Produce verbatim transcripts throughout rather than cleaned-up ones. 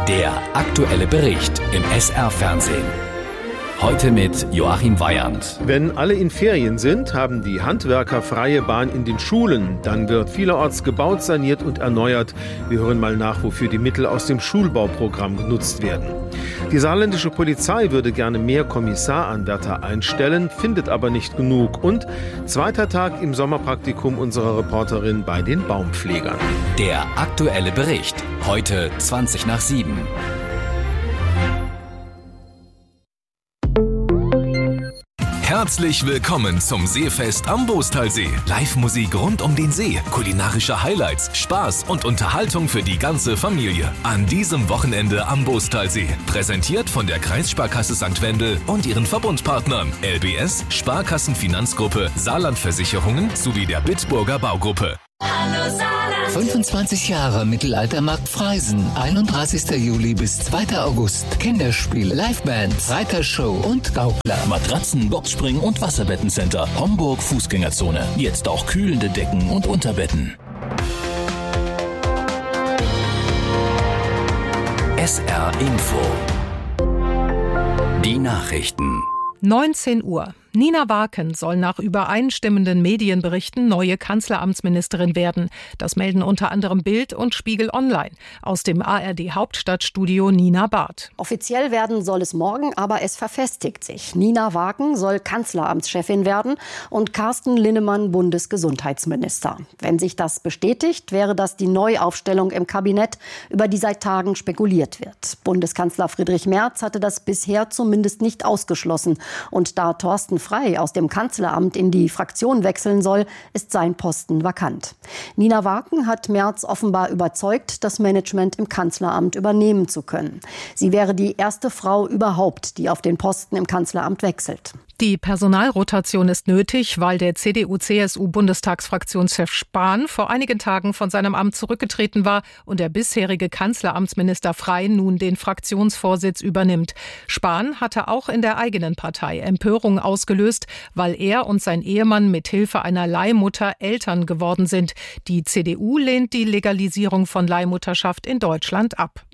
Der aktuelle Bericht im S R-Fernsehen. Heute mit Joachim Weyand. Wenn alle in Ferien sind, haben die Handwerker freie Bahn in den Schulen. Dann wird vielerorts gebaut, saniert und erneuert. Wir hören mal nach, wofür die Mittel aus dem Schulbauprogramm genutzt werden. Die saarländische Polizei würde gerne mehr Kommissaranwärter einstellen, findet aber nicht genug. Und zweiter Tag im Sommerpraktikum unserer Reporterin bei den Baumpflegern. Der aktuelle Bericht. Heute zwanzig nach sieben. Herzlich willkommen zum Seefest am Boostalsee. Live-Musik rund um den See, kulinarische Highlights, Spaß und Unterhaltung für die ganze Familie. An diesem Wochenende am Boostalsee. Präsentiert von der Kreissparkasse Sankt Wendel und ihren Verbundpartnern L B S, Sparkassenfinanzgruppe, Saarlandversicherungen sowie der Bitburger Baugruppe. Hallo Saarland! fünfundzwanzig Jahre Mittelaltermarkt Freisen. einunddreißigster Juli bis zweiter August. Kinderspiel, Livebands, Reitershow und Gaukler. Matratzen, Boxspring und Wasserbettencenter. Homburg Fußgängerzone. Jetzt auch kühlende Decken und Unterbetten. S R Info. Die Nachrichten. neunzehn Uhr. Nina Waken soll nach übereinstimmenden Medienberichten neue Kanzleramtsministerin werden. Das melden unter anderem Bild und Spiegel Online. Aus dem A R D-Hauptstadtstudio Nina Barth. Offiziell werden soll es morgen, aber es verfestigt sich. Nina Waken soll Kanzleramtschefin werden und Carsten Linnemann Bundesgesundheitsminister. Wenn sich das bestätigt, wäre das die Neuaufstellung im Kabinett, über die seit Tagen spekuliert wird. Bundeskanzler Friedrich Merz hatte das bisher zumindest nicht ausgeschlossen. Und da Thorsten Frey aus dem Kanzleramt in die Fraktion wechseln soll, ist sein Posten vakant. Nina Waken hat Merz offenbar überzeugt, das Management im Kanzleramt übernehmen zu können. Sie wäre die erste Frau überhaupt, die auf den Posten im Kanzleramt wechselt. Die Personalrotation ist nötig, weil der C D U C S U-Bundestagsfraktionschef Spahn vor einigen Tagen von seinem Amt zurückgetreten war und der bisherige Kanzleramtsminister Frey nun den Fraktionsvorsitz übernimmt. Spahn hatte auch in der eigenen Partei Empörung ausgelöst, weil er und sein Ehemann mit Hilfe einer Leihmutter Eltern geworden sind. Die C D U lehnt die Legalisierung von Leihmutterschaft in Deutschland ab.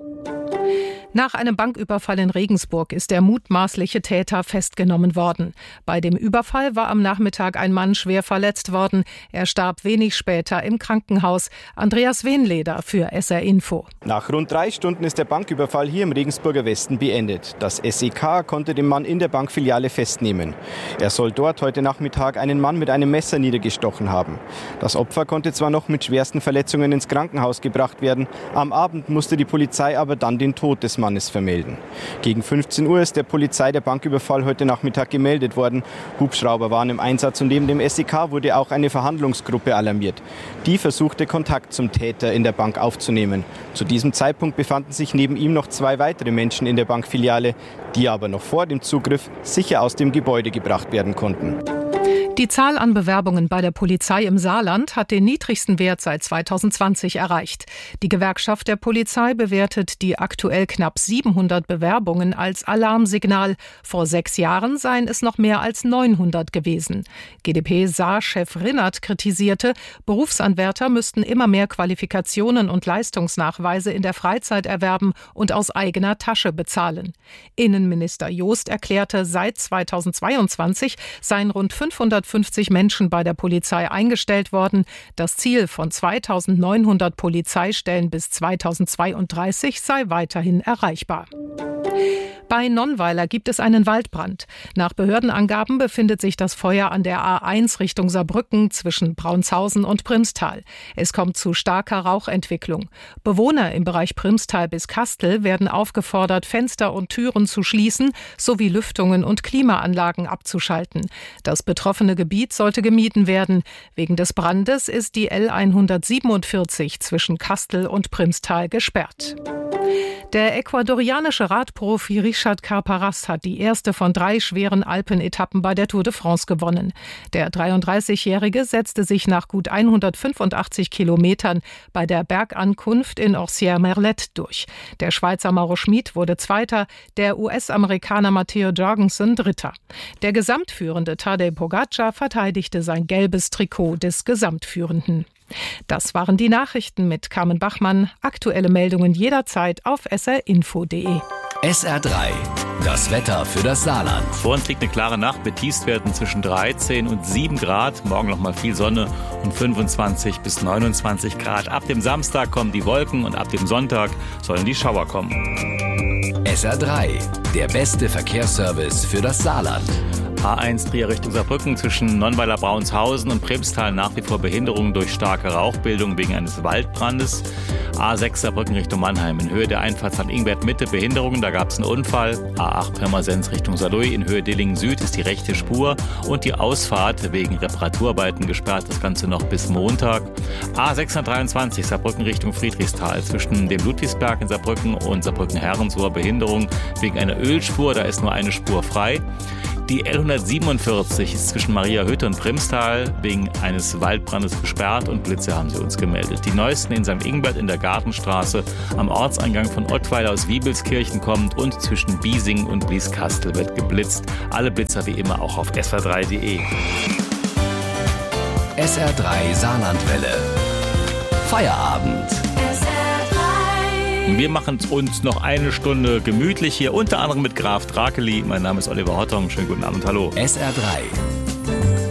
Nach einem Banküberfall in Regensburg ist der mutmaßliche Täter festgenommen worden. Bei dem Überfall war am Nachmittag ein Mann schwer verletzt worden. Er starb wenig später im Krankenhaus. Andreas Wehnleder für S R Info. Nach rund drei Stunden ist der Banküberfall hier im Regensburger Westen beendet. Das S E K konnte den Mann in der Bankfiliale festnehmen. Er soll dort heute Nachmittag einen Mann mit einem Messer niedergestochen haben. Das Opfer konnte zwar noch mit schwersten Verletzungen ins Krankenhaus gebracht werden. Am Abend musste die Polizei aber dann den Tod des Mannes vermelden. Gegen fünfzehn Uhr ist der Polizei der Banküberfall heute Nachmittag gemeldet worden. Hubschrauber waren im Einsatz und neben dem S E K wurde auch eine Verhandlungsgruppe alarmiert. Die versuchte, Kontakt zum Täter in der Bank aufzunehmen. Zu diesem Zeitpunkt befanden sich neben ihm noch zwei weitere Menschen in der Bankfiliale, die aber noch vor dem Zugriff sicher aus dem Gebäude gebracht werden konnten. Die Zahl an Bewerbungen bei der Polizei im Saarland hat den niedrigsten Wert seit zweitausendzwanzig erreicht. Die Gewerkschaft der Polizei bewertet die aktuell knapp siebenhundert Bewerbungen als Alarmsignal. Vor sechs Jahren seien es noch mehr als neunhundert gewesen. G d P-Saar-Chef Rinnert kritisierte, Berufsanwärter müssten immer mehr Qualifikationen und Leistungsnachweise in der Freizeit erwerben und aus eigener Tasche bezahlen. Innenminister Joost erklärte, seit zweitausendzweiundzwanzig seien rund fünfhundertfünfzig Menschen bei der Polizei eingestellt worden. Das Ziel von zweitausendneunhundert Polizeistellen bis zweitausendzweiunddreißig sei weiterhin erreichbar. Bei Nonnweiler gibt es einen Waldbrand. Nach Behördenangaben befindet sich das Feuer an der A eins Richtung Saarbrücken zwischen Braunshausen und Primstal. Es kommt zu starker Rauchentwicklung. Bewohner im Bereich Primstal bis Kastel werden aufgefordert, Fenster und Türen zu schließen sowie Lüftungen und Klimaanlagen abzuschalten. Das betroffene Gebiet sollte gemieden werden. Wegen des Brandes ist die L hundertsiebenundvierzig zwischen Kastel und Primstal gesperrt. Der ecuadorianische Radprofi Richard Carapaz hat die erste von drei schweren Alpenetappen bei der Tour de France gewonnen. Der dreiunddreißigjährige setzte sich nach gut hundertfünfundachtzig Kilometern bei der Bergankunft in Orsières-Merlet durch. Der Schweizer Mauro Schmid wurde Zweiter, der U S-Amerikaner Matteo Jorgensen Dritter. Der Gesamtführende Tadej Pogačar verteidigte sein gelbes Trikot des Gesamtführenden. Das waren die Nachrichten mit Carmen Bachmann. Aktuelle Meldungen jederzeit auf s r info punkt d e. S R drei. Das Wetter für das Saarland. Vor uns liegt eine klare Nacht mit Tiefstwerten zwischen dreizehn und sieben Grad. Morgen noch mal viel Sonne und fünfundzwanzig bis neunundzwanzig Grad. Ab dem Samstag kommen die Wolken und ab dem Sonntag sollen die Schauer kommen. S R drei. Der beste Verkehrsservice für das Saarland. A eins Trier Richtung Saarbrücken zwischen Nonnweiler-Braunshausen und Primstal nach wie vor Behinderung durch starke Rauchbildung wegen eines Waldbrandes. A sechs Saarbrücken Richtung Mannheim in Höhe der Einfahrtshalle Ingwert Mitte Behinderungen, da gab es einen Unfall. A acht Pirmasens Richtung Saarlouis in Höhe Dillingen Süd ist die rechte Spur und die Ausfahrt wegen Reparaturarbeiten gesperrt, das Ganze noch bis Montag. A sechshundertdreiundzwanzig Saarbrücken Richtung Friedrichsthal zwischen dem Ludwigsberg in Saarbrücken und Saarbrücken-Herrensohr Behinderung wegen einer Ölspur, da ist nur eine Spur frei. Die L hundertsiebenundvierzig ist zwischen Mariahütte und Primstal wegen eines Waldbrandes gesperrt und Blitze haben sie uns gemeldet. Die neuesten in Sankt Ingbert in der Gartenstraße am Ortseingang von Ottweiler aus Wiebelskirchen kommt und zwischen Biesingen und Blieskastel wird geblitzt. Alle Blitzer wie immer auch auf s r drei punkt d e. S R drei Saarlandwelle. Feierabend. Wir machen uns noch eine Stunde gemütlich hier, unter anderem mit Graf Drakeli. Mein Name ist Oliver Hottung. Schönen guten Abend, hallo. S R drei.